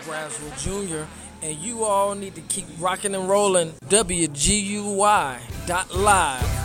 Braswell Jr., and you all need to keep rocking and rolling WGUY.live.